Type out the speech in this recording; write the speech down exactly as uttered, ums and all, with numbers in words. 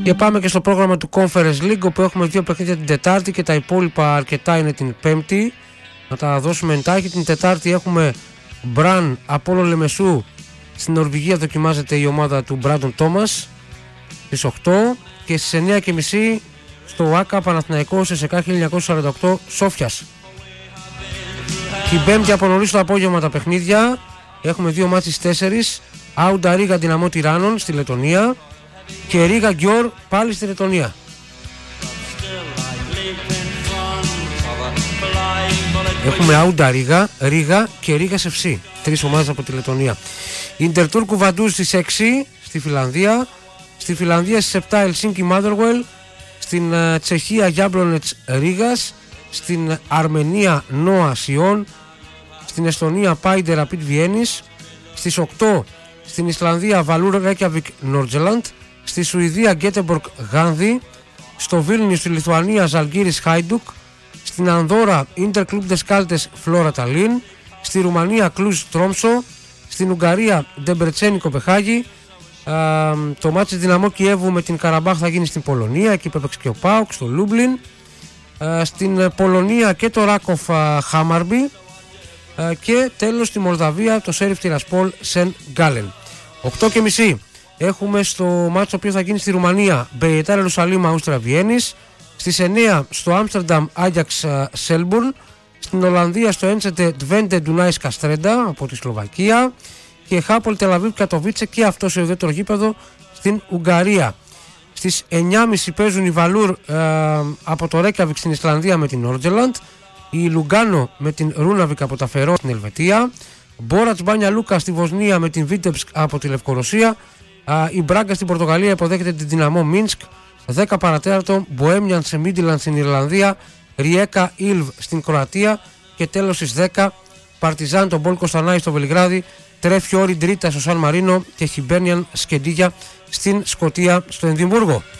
Και πάμε και στο πρόγραμμα του Conference League, όπου έχουμε δύο παιχνίδια την Τετάρτη και τα υπόλοιπα αρκετά είναι την Πέμπτη. Να τα δώσουμε εντάχει. Την Τετάρτη έχουμε Μπραν Απόλλων Λεμεσού. Στην Νορβηγία δοκιμάζεται η ομάδα του Μπράντον Τόμας στις οκτώ, και στις εννιά και μισή στο ΆΚΑ Παναθηναϊκός ΕΣΕΚΑ χίλια εννιακόσια σαράντα οκτώ Σόφιας. Την Πέμπτη από νωρίς το απόγευμα τα παιχνίδια. Έχουμε δύο μάτσεις στις τέσσερις. Άουντα Ρίγα Δυναμό Τυράννων στη Λετωνία και Ρίγα Γκιόρ πάλι στη Λετωνία. Έχουμε Άουντα Ρίγα, Ρίγα και Ρίγας εφ σι. Τρεις ομάδες από τη Λετωνία. Ιντερ Τούρκου Βαντού στις έξι στη Φιλανδία. Στη Φιλανδία στις επτά Ελσίνκι Μάδερουελ. Στην uh, Τσεχία Γιάμπλονετς Ρίγας. Στην Αρμενία Νόα Σιόν. Στην Εστονία Πάιντερ Ραπίτ Βιέννης. Στις οκτώ στην Ισλανδία Βαλούρ Ρέκιαβικ Νόρτζελαντ. Στη Σουηδία Γκέτεμπορκ Γάνδη. Στο Βίλνιου στη Λιθουανία Ζαλγκύρης Χάιντουκ. Στην Ανδόρα Ίντερ Κλουμπ Ντεσκάλτες Φλόρα Ταλίν. Στη Ρουμανία Κλουζ Τρόμσο. Στην Ουγγαρία Ντεμπρετσένη Κοπεχάγη. Α, το μάτσι Δυναμό Κιέβου με την Καραμπάχ θα γίνει στην Πολωνία, εκεί που έπαιξε και ο ΠΑΟΚ στο Λούμπλιν. Α, στην Πολωνία και το Ράκοφ Χάμαρμπι. Α, και τέλος στη Μολδαβία το Σέριφ Τιρασπόλ Σεν Γκάλεν. οκτώ και μισή έχουμε στο μάτσο το οποίο θα γίνει στη Ρουμανία Μπεϊετάρ Ιερουσαλήμ Αούστρα Βιέννης. Στις εννιά στο Άμστερνταμ Άγιαξ Σέλμπουρν. Στην Ολλανδία στο Έντσετε Ντβέντε Ντουνάις Καστρέντα από τη Σλοβακία. Και Χάπολ Τελαβίβ Κατοβίτσε, και αυτό σε ουδέτερο γήπεδο στην Ουγγαρία. Στις εννιά και μισή παίζουν οι Βαλούρ ε, από το Ρέκιαβικ στην Ισλανδία με την Νόρτζελαντ. Η Λουγκάνο με την Ρούναβικ από τα Φερό στην Ελβετία. Μπόρατς Μπάνια Λούκα στη Βοσνία με την Βίτεψκ από τη Λευκορωσία. Ε, η Μπράγκα στην Πορτογαλία υποδέχεται την Δυναμό Μίνσκ. δέκα παρατέταρτο Μποέμιαν σε Μίντιλαντ στην Ιρλανδία. Ριέκα Ήλβ στην Κροατία. Και τέλος στις δέκα Παρτιζάν τον Μπολ Κωνσταντάι στο Βελιγράδι. Τρέφει όρι Ντρίτα στο Σαν Μαρίνο και Χιμπέρνιαν Σκεντίγια στην Σκωτία στο Εδιμβούργο.